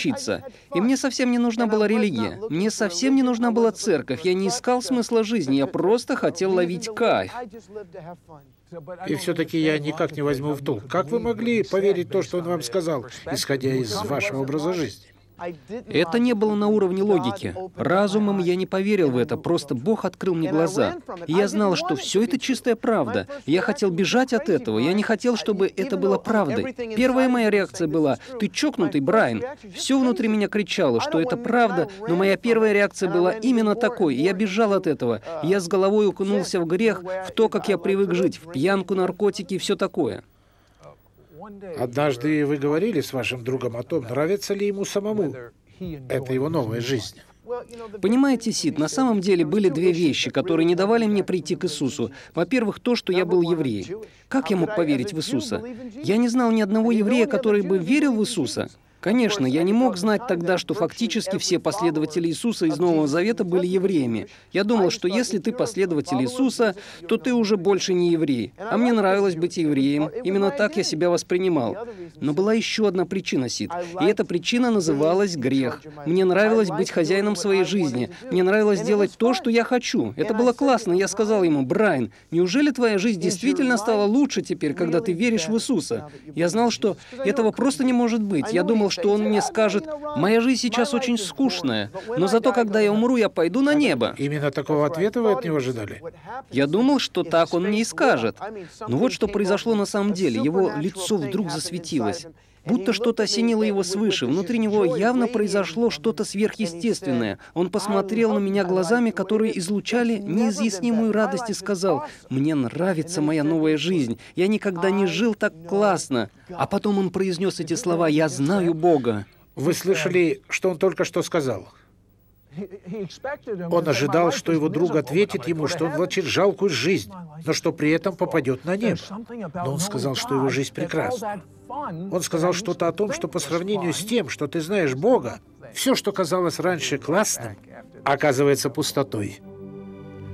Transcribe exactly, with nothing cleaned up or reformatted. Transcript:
учиться. И мне совсем не нужна была религия. Мне совсем не нужна была церковь. Я не искал смысла жизни. Я просто хотел ловить кайф. И все-таки я никак не возьму в толк. Как вы могли поверить в то, что он вам сказал, исходя из вашего образа жизни? Это не было на уровне логики. Разумом я не поверил в это, просто Бог открыл мне глаза. И я знал, что все это чистая правда. Я хотел бежать от этого, я не хотел, чтобы это было правдой. Первая моя реакция была: «Ты чокнутый, Брайан». Все внутри меня кричало, что это правда, но моя первая реакция была именно такой, и я бежал от этого. И я с головой окунулся в грех, в то, как я привык жить, в пьянку, наркотики и все такое. Однажды вы говорили с вашим другом о том, нравится ли ему самому эта его новая жизнь. Понимаете, Сид, на самом деле были две вещи, которые не давали мне прийти к Иисусу. Во-первых, то, что я был евреем. Как я мог поверить в Иисуса? Я не знал ни одного еврея, который бы верил в Иисуса. Конечно, я не мог знать тогда, что фактически все последователи Иисуса из Нового Завета были евреями. Я думал, что если ты последователь Иисуса, то ты уже больше не еврей. А мне нравилось быть евреем. Именно так я себя воспринимал. Но была еще одна причина, Сид. И эта причина называлась грех. Мне нравилось быть хозяином своей жизни. Мне нравилось делать то, что я хочу. Это было классно. Я сказал ему: «Брайан, неужели твоя жизнь действительно стала лучше теперь, когда ты веришь в Иисуса?» Я знал, что этого просто не может быть. Я думал, что он мне скажет: «Моя жизнь сейчас очень скучная, но зато, когда я умру, я пойду на небо». Именно такого ответа вы от него ожидали? Я думал, что так он мне и скажет. Но вот что произошло на самом деле. Его лицо вдруг засветилось. Будто что-то осенило его свыше. Внутри него явно произошло что-то сверхъестественное. Он посмотрел на меня глазами, которые излучали неизъяснимую радость, и сказал: «Мне нравится моя новая жизнь. Я никогда не жил так классно». А потом он произнес эти слова: «Я знаю Бога». Вы слышали, что он только что сказал? Он ожидал, что его друг ответит ему, что он влачит жалкую жизнь, но что при этом попадет на небо. Но он сказал, что его жизнь прекрасна. Он сказал что-то о том, что по сравнению с тем, что ты знаешь Бога, все, что казалось раньше классным, оказывается пустотой.